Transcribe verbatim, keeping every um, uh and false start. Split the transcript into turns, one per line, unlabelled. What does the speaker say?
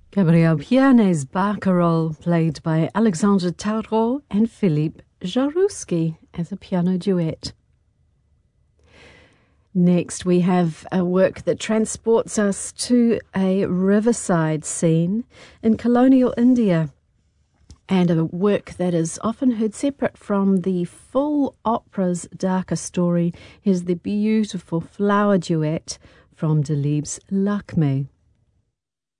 Gabriel Piane's Barcarolle, played by Alexandre Tarot and Philippe Jarouski as a piano duet. Next, we have a work that transports us to a riverside scene in colonial India, and a work that is often heard separate from the full opera's darker story is the beautiful flower duet from Delibes' Lakme.